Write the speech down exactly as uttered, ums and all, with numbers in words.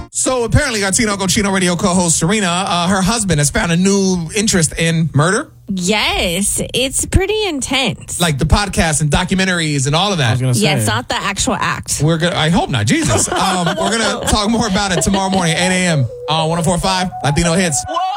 So apparently, our Tino Cochino radio co-host Serena, uh, her husband has found a new interest in murder. Yes, it's pretty intense. Like the podcasts and documentaries and all of that. Yeah, it's not the actual act. We're gonna. I hope not. Jesus. Um, we're gonna talk more about it tomorrow morning, eight a.m. on one oh four point five Latino Hits. Whoa!